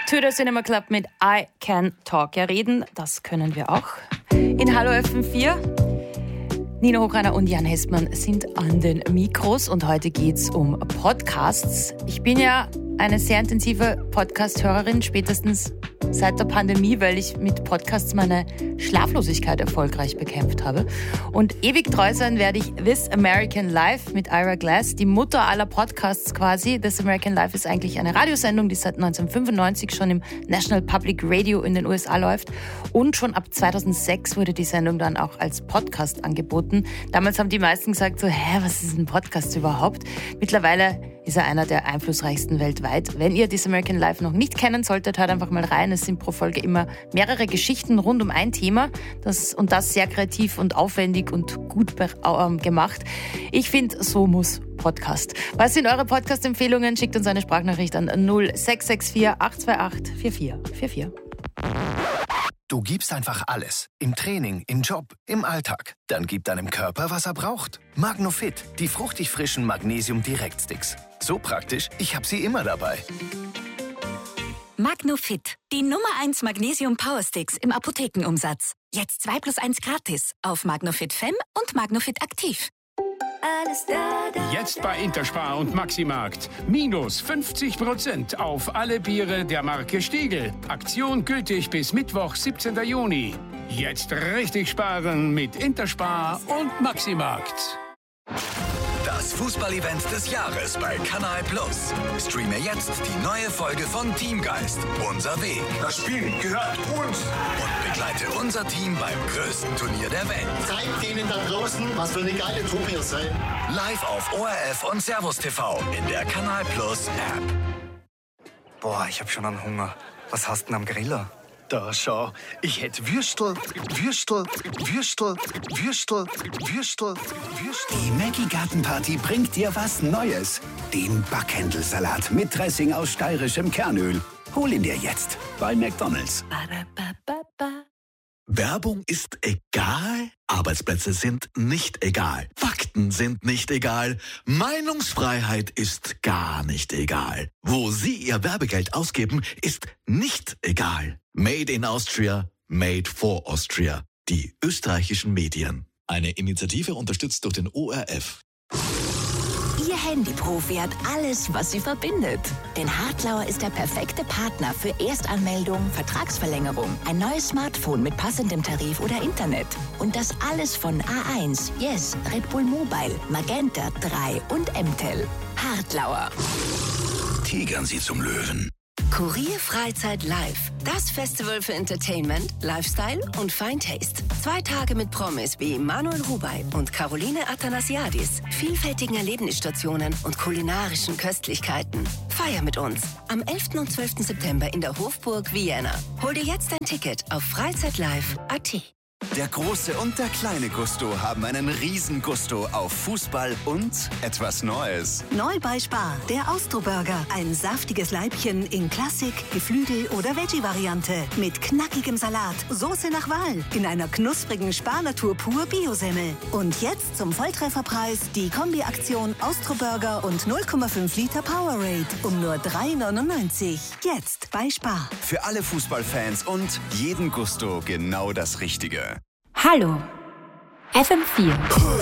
To the Cinema Club mit I Can Talk. Ja, reden, das können wir auch. In Hallo FM4. Nina Hochreiner und Jan Hessmann sind an den Mikros und heute geht's um Podcasts. Ich bin ja eine sehr intensive Podcast-Hörerin, spätestens seit der Pandemie, weil ich mit Podcasts meine Schlaflosigkeit erfolgreich bekämpft habe. Und ewig treu sein werde ich This American Life mit Ira Glass, die Mutter aller Podcasts quasi. This American Life ist eigentlich eine Radiosendung, die seit 1995 schon im National Public Radio in den USA läuft. Und schon ab 2006 wurde die Sendung dann auch als Podcast angeboten. Damals haben die meisten gesagt so, was ist ein Podcast überhaupt? Mittlerweile ist er einer der einflussreichsten weltweit. Wenn ihr This American Life noch nicht kennen solltet, hört einfach mal rein. Es sind pro Folge immer mehrere Geschichten rund um ein Thema. Das sehr kreativ und aufwendig und gut gemacht. Ich finde, so muss Podcast. Was sind eure Podcast-Empfehlungen? Schickt uns eine Sprachnachricht an 0664 828 4444. Du gibst einfach alles. Im Training, im Job, im Alltag. Dann gib deinem Körper, was er braucht. Magnofit, die fruchtig frischen Magnesium-Direktsticks. So praktisch, ich habe sie immer dabei. Magnofit, die Nummer 1 Magnesium Powersticks im Apothekenumsatz. Jetzt 2 + 1 gratis auf Magnofit Fem und Magnofit Aktiv. Alles da. Jetzt bei Interspar und Maximarkt. Minus 50% auf alle Biere der Marke Stiegl. Aktion gültig bis Mittwoch, 17. Juni. Jetzt richtig sparen mit Interspar und Maximarkt. Das Fußballevent des Jahres bei Kanal Plus. Streame jetzt die neue Folge von Teamgeist. Unser Weg. Das Spiel gehört uns. Und begleite unser Team beim größten Turnier der Welt. Zeigt denen da draußen, was für eine geile Truppe ihr seid. Live auf ORF und Servus TV in der Kanal Plus App. Boah, ich hab schon einen Hunger. Was hast du denn am Griller? Da schau, ich hätte Würstel. Die Maggi Gartenparty bringt dir was Neues. Den Backhändelsalat mit Dressing aus steirischem Kernöl. Hol ihn dir jetzt bei McDonald's. Werbung ist egal, Arbeitsplätze sind nicht egal, Fakten sind nicht egal, Meinungsfreiheit ist gar nicht egal. Wo Sie Ihr Werbegeld ausgeben, ist nicht egal. Made in Austria, made for Austria. Die österreichischen Medien. Eine Initiative unterstützt durch den ORF. Ihr Handyprofi hat alles, was sie verbindet. Denn Hartlauer ist der perfekte Partner für Erstanmeldung, Vertragsverlängerung, ein neues Smartphone mit passendem Tarif oder Internet. Und das alles von A1, Yes, Red Bull Mobile, Magenta 3 und MTEL. Hartlauer. Tigern Sie zum Löwen. Kurier Freizeit Live. Das Festival für Entertainment, Lifestyle und Fine Taste. 2 Tage mit Promis wie Manuel Rubey und Caroline Athanasiadis, vielfältigen Erlebnisstationen und kulinarischen Köstlichkeiten. Feier mit uns am 11. und 12. September in der Hofburg Vienna. Hol dir jetzt ein Ticket auf freizeitlive.at. Der große und der kleine Gusto haben einen riesen Gusto auf Fußball und etwas Neues. Neu bei Spar, der Austro-Burger. Ein saftiges Leibchen in Klassik, Geflügel- oder Veggie-Variante. Mit knackigem Salat, Soße nach Wahl, in einer knusprigen Spar-Natur pur Bio-Semmel. Und jetzt zum Volltrefferpreis die Kombi-Aktion Austro-Burger und 0,5 Liter Powerade um nur 3,99. Jetzt bei Spar. Für alle Fußballfans und jeden Gusto genau das Richtige. Hallo, FM4.